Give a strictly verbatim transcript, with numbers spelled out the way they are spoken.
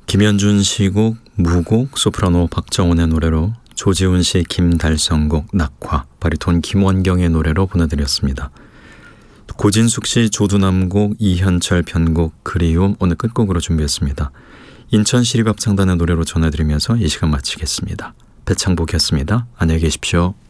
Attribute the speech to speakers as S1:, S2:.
S1: 김현준 씨 곡 무곡, 소프라노 박정훈의 노래로, 조지훈 씨 김달성 곡 낙화, 바리톤 김원경의 노래로 보내드렸습니다. 고진숙 씨 조두남 곡, 이현철 편곡 그리움 오늘 끝곡으로 준비했습니다. 인천 시립합창단의 노래로 전해드리면서 이 시간 마치겠습니다. 배창복이었습니다. 안녕히 계십시오.